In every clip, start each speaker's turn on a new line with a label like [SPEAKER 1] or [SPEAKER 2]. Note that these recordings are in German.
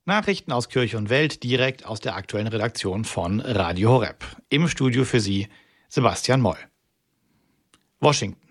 [SPEAKER 1] Nachrichten aus Kirche und Welt direkt aus der aktuellen Redaktion von Radio Horeb. Im Studio für Sie Sebastian Moll. Washington.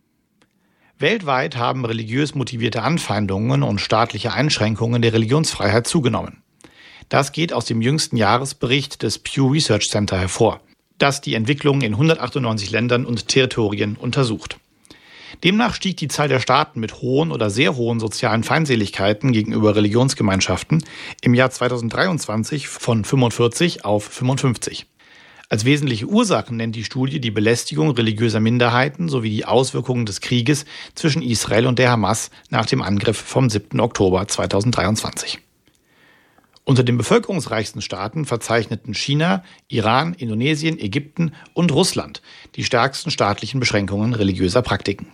[SPEAKER 1] Weltweit haben religiös motivierte Anfeindungen und staatliche Einschränkungen der Religionsfreiheit zugenommen. Das geht aus dem jüngsten Jahresbericht des Pew Research Center hervor, das die Entwicklung in 198 Ländern und Territorien untersucht. Demnach stieg die Zahl der Staaten mit hohen oder sehr hohen sozialen Feindseligkeiten gegenüber Religionsgemeinschaften im Jahr 2023 von 45 auf 55. Als wesentliche Ursachen nennt die Studie die Belästigung religiöser Minderheiten sowie die Auswirkungen des Krieges zwischen Israel und der Hamas nach dem Angriff vom 7. Oktober 2023. Unter den bevölkerungsreichsten Staaten verzeichneten China, Iran, Indonesien, Ägypten und Russland die stärksten staatlichen Beschränkungen religiöser Praktiken.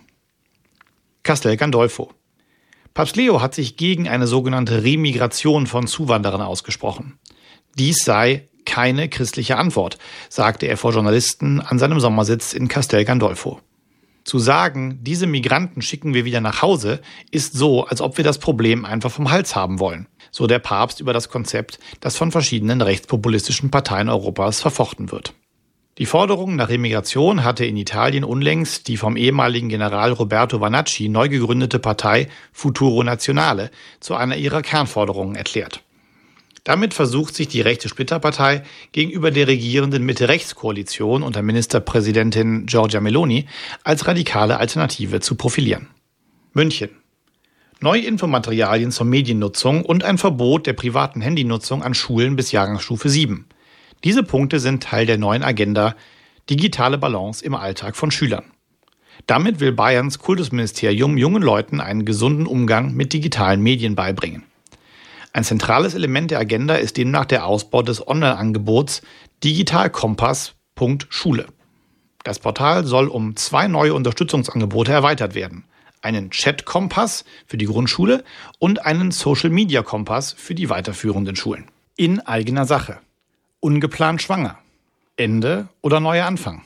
[SPEAKER 1] Castel Gandolfo. Papst Leo hat sich gegen eine sogenannte Remigration von Zuwanderern ausgesprochen. Dies sei keine christliche Antwort, sagte er vor Journalisten an seinem Sommersitz in Castel Gandolfo. Zu sagen, diese Migranten schicken wir wieder nach Hause, ist so, als ob wir das Problem einfach vom Hals haben wollen, so der Papst über das Konzept, das von verschiedenen rechtspopulistischen Parteien Europas verfochten wird. Die Forderung nach Remigration hatte in Italien unlängst die vom ehemaligen General Roberto Vanacci neu gegründete Partei Futuro Nazionale zu einer ihrer Kernforderungen erklärt. Damit versucht sich die rechte Splitterpartei gegenüber der regierenden Mitte-Rechts-Koalition unter Ministerpräsidentin Giorgia Meloni als radikale Alternative zu profilieren. München. Neue Infomaterialien zur Mediennutzung und ein Verbot der privaten Handynutzung an Schulen bis Jahrgangsstufe 7. Diese Punkte sind Teil der neuen Agenda Digitale Balance im Alltag von Schülern. Damit will Bayerns Kultusministerium jungen Leuten einen gesunden Umgang mit digitalen Medien beibringen. Ein zentrales Element der Agenda ist demnach der Ausbau des Online-Angebots digitalkompass.schule. Das Portal soll um 2 neue Unterstützungsangebote erweitert werden. Einen Chat-Kompass für die Grundschule und einen Social-Media-Kompass für die weiterführenden Schulen. In eigener Sache. Ungeplant schwanger. Ende oder neuer Anfang?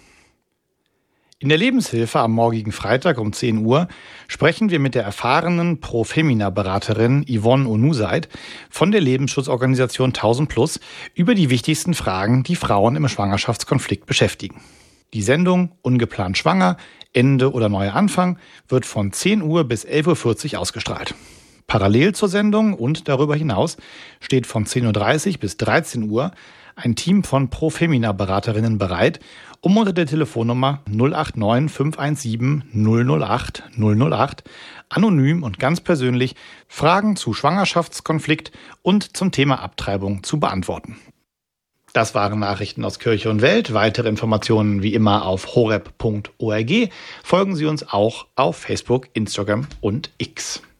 [SPEAKER 1] In der Lebenshilfe am morgigen Freitag um 10 Uhr sprechen wir mit der erfahrenen Pro-Femina-Beraterin Yvonne Onusaid von der Lebensschutzorganisation 1000+ über die wichtigsten Fragen, die Frauen im Schwangerschaftskonflikt beschäftigen. Die Sendung Ungeplant schwanger, Ende oder neuer Anfang wird von 10 Uhr bis 11.40 Uhr ausgestrahlt. Parallel zur Sendung und darüber hinaus steht von 10.30 Uhr bis 13 Uhr ein Team von Pro-Femina-Beraterinnen bereit, um unter der Telefonnummer 089 517 008 008 anonym und ganz persönlich Fragen zu Schwangerschaftskonflikt und zum Thema Abtreibung zu beantworten. Das waren Nachrichten aus Kirche und Welt. Weitere Informationen wie immer auf horeb.org. Folgen Sie uns auch auf Facebook, Instagram und X.